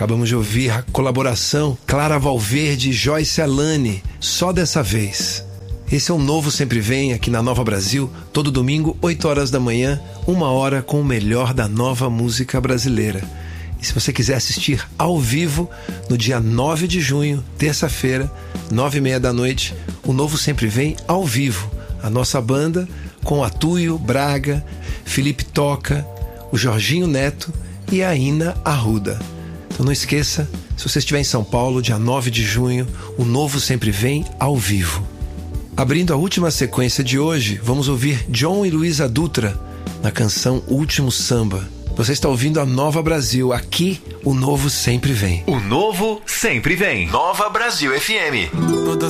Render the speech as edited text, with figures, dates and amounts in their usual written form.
Acabamos de ouvir a colaboração Clara Valverde e Joyce Alane, Só Dessa Vez. Esse é o Novo Sempre Vem, aqui na Nova Brasil, todo domingo, 8 horas da manhã, 1 hora com o melhor da nova música brasileira. E se você quiser assistir ao vivo, no dia 9 de junho, terça-feira, 9h30 da noite, o Novo Sempre Vem ao vivo. A nossa banda com Atuio, Braga, Felipe Toca, o Jorginho Neto e a Ina Arruda. Então não esqueça, se você estiver em São Paulo, dia 9 de junho, o Novo Sempre Vem ao vivo. Abrindo a última sequência de hoje, vamos ouvir John e Luísa Dutra na canção Último Samba. Você está ouvindo a Nova Brasil. Aqui, o Novo Sempre Vem. O Novo Sempre Vem. Nova Brasil FM. Toda